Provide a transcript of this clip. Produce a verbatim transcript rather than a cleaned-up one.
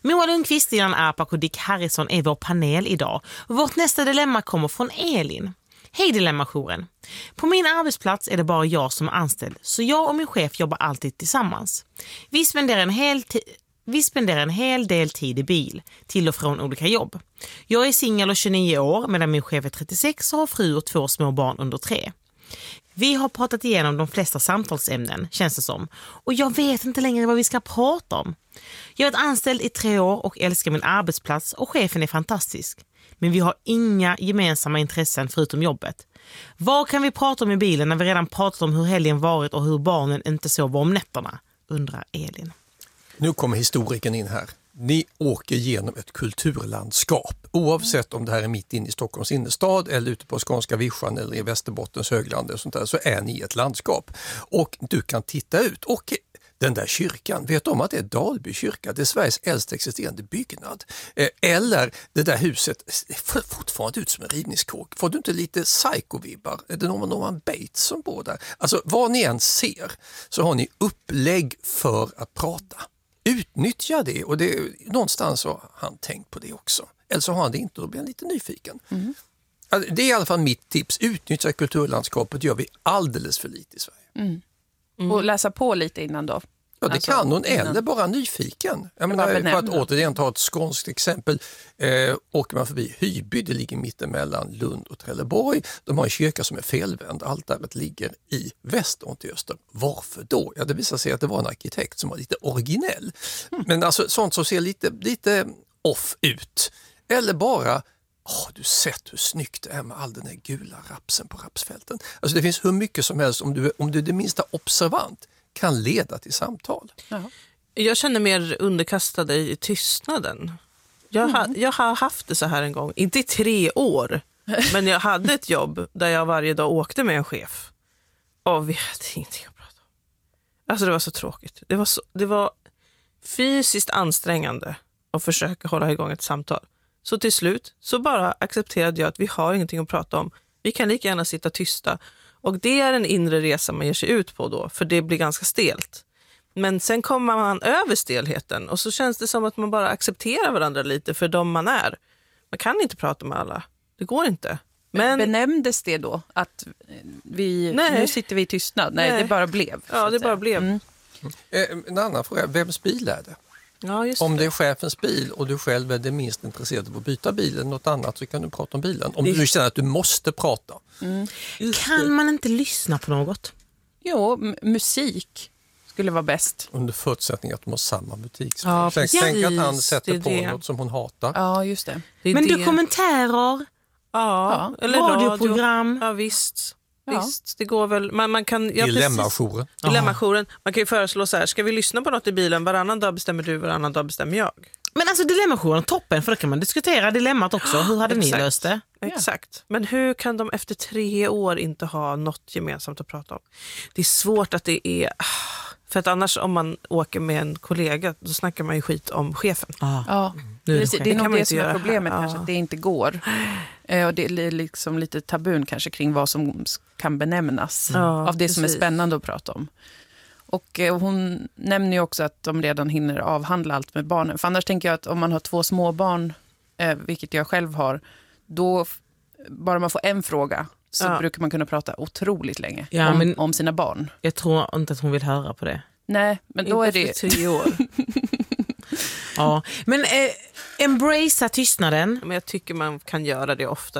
Moa Lundqvist, Dilan Arpak och Dick Harrison är vår panel idag. Vårt nästa dilemma kommer från Elin. Hej Dilemma-jouren. På min arbetsplats är det bara jag som är anställd, så jag och min chef jobbar alltid tillsammans. Vi spenderar en hel tid... Vi spenderar en hel del tid i bil, till och från olika jobb. Jag är singel och tjugonio år medan min chef är trettiosex och har fru och två små barn under tre. Vi har pratat igenom de flesta samtalsämnen, känns det som. Och jag vet inte längre vad vi ska prata om. Jag har varit anställd i tre år och älskar min arbetsplats och chefen är fantastisk. Men vi har inga gemensamma intressen förutom jobbet. Vad kan vi prata om i bilen när vi redan pratat om hur helgen varit och hur barnen inte sover om nätterna? Undrar Elin. Nu kommer historiken in här. Ni åker genom ett kulturlandskap. Oavsett om det här är mitt inne i Stockholms innerstad eller ute på Skånska vischan eller i Västerbottens högland och sånt där, så är ni i ett landskap. Och du kan titta ut. Och den där kyrkan, vet om att det är Dalby kyrka? Det är Sveriges äldsta existerande byggnad. Eller det där huset ser fortfarande ut som en rivningskåk. Får du inte lite psycho-vibbar? Är det någon Norman Bates som bor där? Alltså vad ni än ser så har ni upplägg för att prata. Utnyttja det, och det, någonstans har han tänkt på det också. Eller så har han det inte, och då blir han lite nyfiken. Mm. Alltså, det är i alla fall mitt tips. Utnyttja kulturlandskapet gör vi alldeles för lite i Sverige. Mm. Mm. Och läsa på lite innan då. Ja, det alltså, kan hon, eller innan. Bara nyfiken. Jag menar, för att återigen ta ett skånskt exempel, eh, åker man förbi Hyby, det ligger mitten mellan Lund och Trelleborg. De har en kyrka som är felvänd, altaret ligger i väster och inte i öster. Varför då? Ja, det visar sig att det var en arkitekt som var lite originell. Mm. Men alltså sånt som ser lite, lite off ut. Eller bara, åh, du sett hur snyggt det är med all den här gula rapsen på rapsfälten. Alltså det finns hur mycket som helst, om du, om du är det minsta observant, kan leda till samtal. Jaha. Jag känner mer underkastad i tystnaden. Jag, mm. ha, jag har haft det så här en gång. Inte i tre år. Men jag hade ett jobb där jag varje dag åkte med en chef. Och vi hade ingenting att prata om. Alltså det var så tråkigt. Det var, så, det var fysiskt ansträngande att försöka hålla igång ett samtal. Så till slut så bara accepterade jag att vi har ingenting att prata om. Vi kan lika gärna sitta tysta. Och det är en inre resa man ger sig ut på då, för det blir ganska stelt. Men sen kommer man över stelheten och så känns det som att man bara accepterar varandra lite för de man är. Man kan inte prata med alla, det går inte. Men benämndes det då att vi, nu sitter vi i tystnad? Nej, Nej. det bara blev. Ja, det bara blev. Mm. En annan fråga, vems bil är det? Ja, just om det. det är chefens bil och du själv är det minst intresserad av att byta bilen något annat, så kan du prata om bilen. Om det... du känner att du måste prata. Mm. Kan man inte lyssna på något? Jo, m- musik skulle vara bäst. Under förutsättning att de har samma butik. Ja, Tänk, tänk att han sätter på det. något som hon hatar. Ja, just det. det Men det. dokumentärer, ja, eller radioprogram. Radio. Ja, visst. Ja. Visst, det går väl. Man, man kan, ja, Dilemma-jouren. Dilemma-jouren. Man kan ju föreslå så här, ska vi lyssna på något i bilen? Varannan dag bestämmer du, varannan dag bestämmer jag. Men alltså dilemma-jouren, toppen, för då kan man diskutera dilemmat också. Hur hade ni löst det? Exakt. Men hur kan de efter tre år inte ha något gemensamt att prata om? Det är svårt att det är... För att annars om man åker med en kollega, då snackar man ju skit om chefen. Ah. Ja, nu är det, det, det är nog det som är problemet här. kanske, att det inte går. Eh, och det är liksom lite tabun kanske kring vad som kan benämnas ja, av det precis. Som är spännande att prata om. Och eh, hon nämner ju också att de redan hinner avhandla allt med barnen. För annars tänker jag att om man har två små barn, eh, vilket jag själv har, då bara man får en fråga så ja. brukar man kunna prata otroligt länge ja, om, men om sina barn. Jag tror inte att hon vill höra på det. Nej, men då inte är det tio år. Ja, men eh, embracea tystnaden. Men jag tycker man kan göra det oftare.